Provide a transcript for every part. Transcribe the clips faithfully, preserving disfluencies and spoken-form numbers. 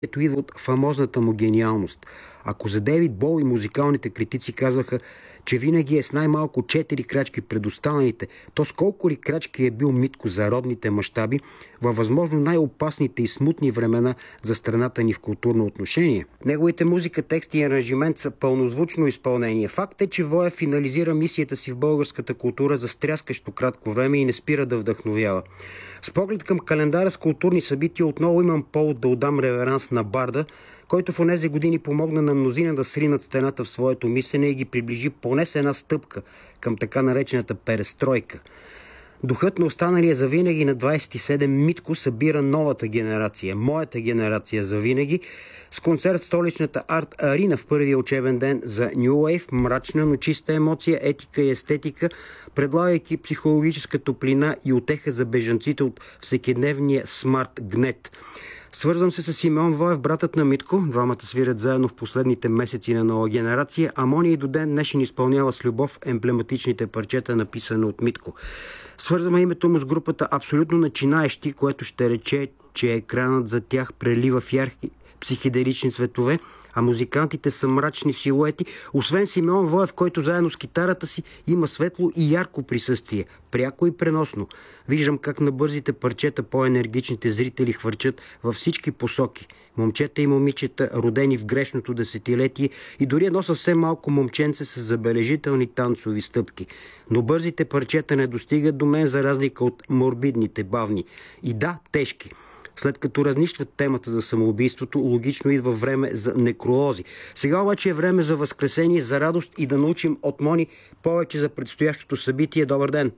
ето идва от фамозната му гениалност. Ако за Дейвид Боуи музикалните критици казваха, че винаги е с най-малко четири крачки пред останалите, то с колко ли крачки е бил Митко за родните мащаби във възможно най-опасните и смутни времена за страната ни в културно отношение. Неговите музика, тексти и аранжимент са пълнозвучно изпълнение. Факт е, че Воев финализира мисията си в българската култура за стряскащо кратко време и не спира да вдъхновява. С поглед към календара с културни събития отново имам повод да отдам реверанс на Барда, който в онези години помогна на мнозина да сринат стената в своето мислене и ги приближи поне с една стъпка към така наречената перестройка. Духът на останалия завинаги на двайсет и седем Митко събира новата генерация, моята генерация завинаги, с концерт в столичната Арт Арина в първия учебен ден за New Wave, мрачна, но чиста емоция, етика и естетика, предлагайки психологическа топлина и утеха за бежанците от всекидневния смарт гнет. Свързвам се с Симеон Воев, братът на Митко. Двамата свирят заедно в последните месеци на нова генерация. Амония и до ден днешен изпълнява с любов емблематичните парчета, написани от Митко. Свързваме името му с групата абсолютно начинаещи, което ще рече, че екранът за тях прелива в ярки психиделични цветове, а музикантите са мрачни силуети, освен Симеон Воев, който заедно с китарата си има светло и ярко присъствие, пряко и преносно. Виждам как на бързите парчета по-енергичните зрители хвърчат във всички посоки. Момчета и момичета, родени в грешното десетилетие, и дори едно съвсем малко момченце с забележителни танцови стъпки. Но бързите парчета не достигат до мен, за разлика от морбидните, бавни. И да, тежки. След като разнищват темата за самоубийството, логично идва време за некролози. Сега обаче е време за възкресение, за радост и да научим от Мони повече за предстоящото събитие. Добър ден!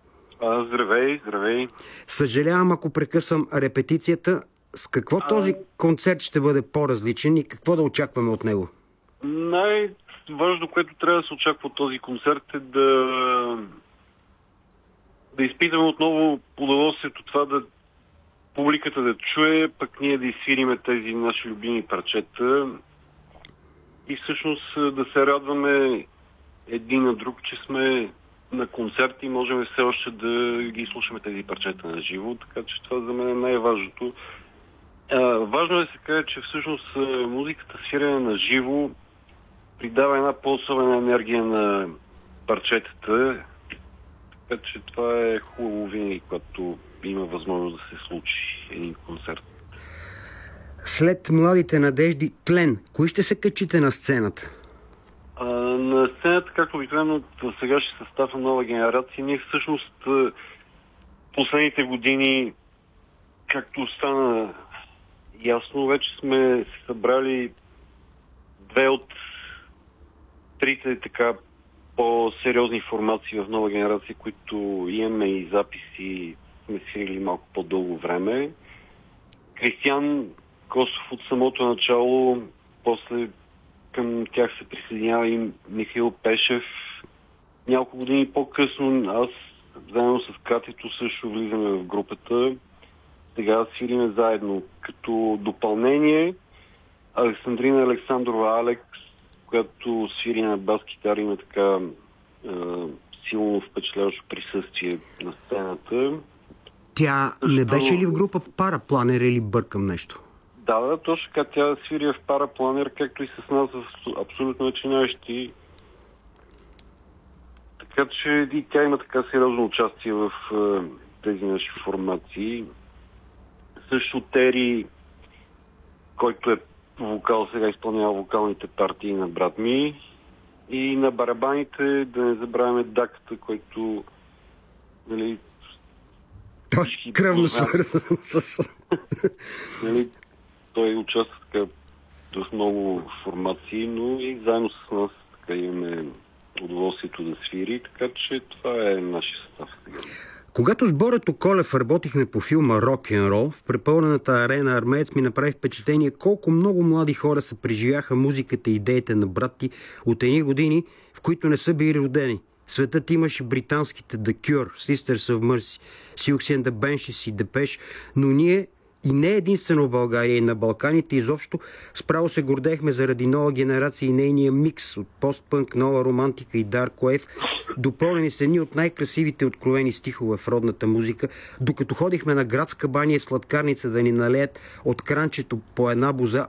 А, здравей, здравей! Съжалявам, ако прекъсвам репетицията. С какво а... този концерт ще бъде по-различен и какво да очакваме от него? Най-важно, което трябва да се очаква от този концерт е да да изпитаме отново удоволствието това да публиката да чуе, пък ние да изсвириме тези наши любими парчета и всъщност да се радваме един на друг, че сме на концерти и можем все още да ги слушаме тези парчета на живо, така че това за мен е най-важното. А, важно е да се каже, че всъщност музиката свирене на живо придава една по-особена енергия на парчетата, така че това е хубаво винаги, когато има възможност да се случи един концерт. След младите надежди, Тлен, кои ще се качите на сцената? А, на сцената, както обикновено в сегашния състав на нова генерация, ние всъщност последните години, както стана ясно, вече сме събрали две от трите така по-сериозни формации в нова генерация, които имаме и записи, сме свирили малко по-дълго време. Кристиян Косов от самото начало, после към тях се присъединява и Михаил Пешев. Няколко години по-късно аз, заедно с Катито, също влизаме в групата. Сега свириме заедно. Като допълнение Александрина Александрова Алекс, която свири на бас-китара, има така е, силно впечатляващо присъствие на сцената. Тя не беше ли в група Парапланер или бъркам нещо? Да, да, точно така. Тя свири в Парапланер, както и с нас в абсолютно начинаещи. Така че и тя има така сериозно участие в е, тези наши формации. Също Тери, който е вокал, сега изпълнява вокалните партии на брат ми. И на барабаните да не забравяме Даката, който, нали, той кръвно свързан с... нали, той участва така в много формации, но и заедно с нас така имаме удоволствието да свири, така че това е нашия състав сега. Когато с Борето Колев работихме по филма Рок-н-рол, в препълнената арена Армеец ми направи впечатление колко много млади хора се преживяха музиката и идеите на брат ти от едни години, в които не са били родени. Светът имаше британските The Cure, Sisters of Mercy, Siouxsie and the Banshees и Депеш, но ние И не единствено в България, и на Балканите изобщо. Справо се гордеехме заради нова генерация и нейния микс от постпънк, нова романтика и дарк уейв, допълнени с едни от най-красивите откровени стихове в родната музика, докато ходихме на градска баня в сладкарница да ни налеят от кранчето по една боза